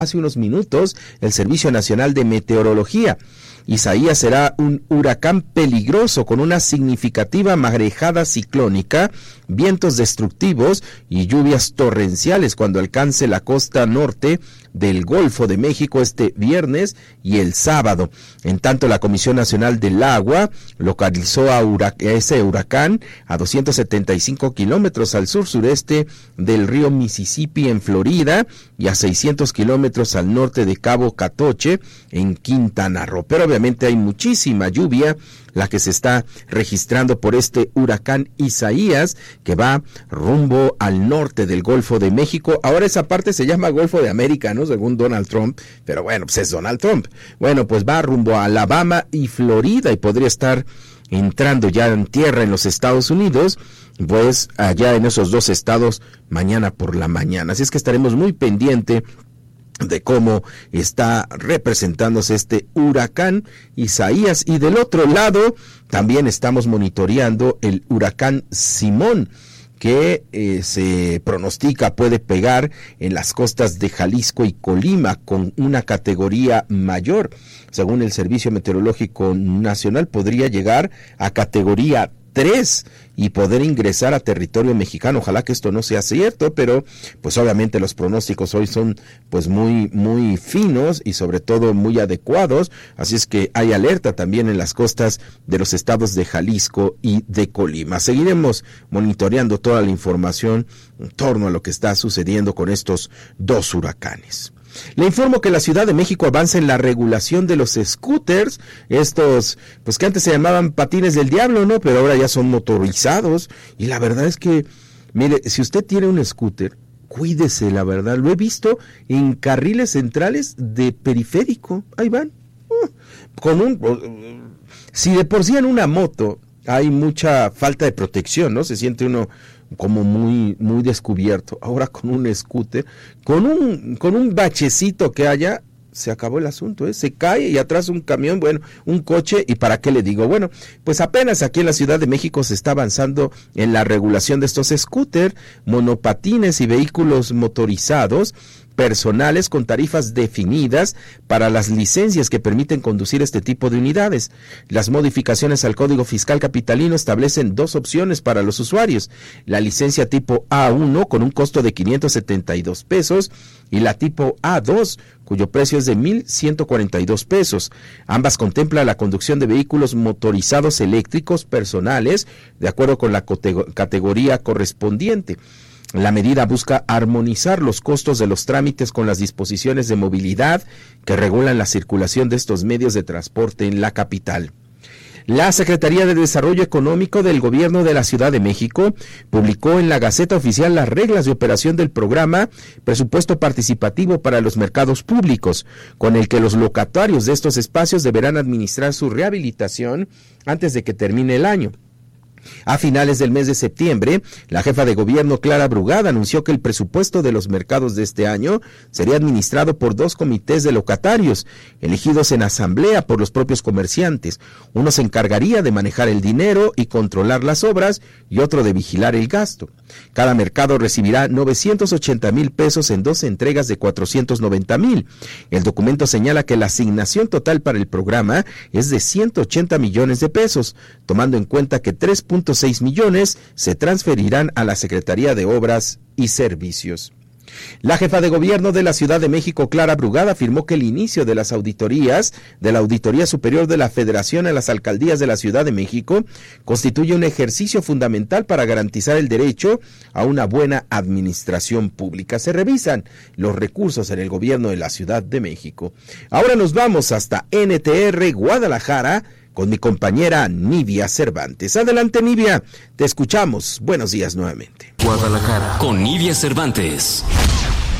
hace unos minutos el Servicio Nacional de Meteorología. Isaías será un huracán peligroso con una significativa marejada ciclónica, vientos destructivos y lluvias torrenciales cuando alcance la costa norte del Golfo de México este viernes y el sábado. En tanto, la Comisión Nacional del Agua localizó a ese huracán a 275 kilómetros al sur-sureste del río Mississippi en Florida y a 600 kilómetros al norte de Cabo Catoche en Quintana Roo. Pero obviamente hay muchísima lluvia la que se está registrando por este huracán Isaías, que va rumbo al norte del Golfo de México. Ahora esa parte se llama Golfo de América, ¿no? Según Donald Trump, pero bueno, pues es Donald Trump. Bueno, pues va rumbo a Alabama y Florida y podría estar entrando ya en tierra en los Estados Unidos, pues allá en esos dos estados mañana por la mañana. Así es que estaremos muy pendientes de cómo está representándose este huracán Isaías. Y del otro lado también estamos monitoreando el huracán Simón, que se pronostica puede pegar en las costas de Jalisco y Colima con una categoría mayor. Según el Servicio Meteorológico Nacional, podría llegar a categoría 3 y poder ingresar a territorio mexicano. Ojalá que esto no sea cierto, pero pues obviamente los pronósticos hoy son pues muy finos y sobre todo muy adecuados, así es que hay alerta también en las costas de los estados de Jalisco y de Colima. Seguiremos monitoreando toda la información en torno a lo que está sucediendo con estos dos huracanes. Le informo que la Ciudad de México avanza en la regulación de los scooters, estos, pues que antes se llamaban patines del diablo, ¿no? Pero ahora ya son motorizados, y la verdad es que, mire, si usted tiene un scooter, cuídese, la verdad, lo he visto en carriles centrales de periférico, ahí van, si de por sí en una moto hay mucha falta de protección, ¿no? Se siente uno como muy descubierto. Ahora con un scooter, con un bachecito que haya, se acabó el asunto, ¿eh? Se cae y atrás un camión, bueno, un coche, y ¿para qué le digo? Bueno, pues apenas aquí en la Ciudad de México se está avanzando en la regulación de estos scooters, monopatines y vehículos motorizados personales con tarifas definidas para las licencias que permiten conducir este tipo de unidades. Las modificaciones al Código Fiscal Capitalino establecen dos opciones para los usuarios: la licencia tipo A1 con un costo de 572 pesos y la tipo A2 cuyo precio es de 1,142 pesos. Ambas contemplan la conducción de vehículos motorizados eléctricos personales de acuerdo con la categoría correspondiente. La medida busca armonizar los costos de los trámites con las disposiciones de movilidad que regulan la circulación de estos medios de transporte en la capital. La Secretaría de Desarrollo Económico del Gobierno de la Ciudad de México publicó en la Gaceta Oficial las reglas de operación del programa Presupuesto Participativo para los Mercados Públicos, con el que los locatarios de estos espacios deberán administrar su rehabilitación antes de que termine el año. A finales del mes de septiembre, la jefa de gobierno Clara Brugada anunció que el presupuesto de los mercados de este año sería administrado por dos comités de locatarios, elegidos en asamblea por los propios comerciantes. Uno se encargaría de manejar el dinero y controlar las obras y otro de vigilar el gasto. Cada mercado recibirá 980,000 pesos en dos entregas de 490,000. El documento señala que la asignación total para el programa es de 180 millones de pesos, tomando en cuenta que 3.6 millones se transferirán a la Secretaría de Obras y Servicios. La jefa de gobierno de la Ciudad de México, Clara Brugada, afirmó que el inicio de las auditorías de la Auditoría Superior de la Federación a las alcaldías de la Ciudad de México constituye un ejercicio fundamental para garantizar el derecho a una buena administración pública. Se revisan los recursos en el gobierno de la Ciudad de México. Ahora nos vamos hasta NTR Guadalajara con mi compañera Nidia Cervantes. Adelante, Nidia, te escuchamos. Buenos días nuevamente. Guadalajara con Nidia Cervantes.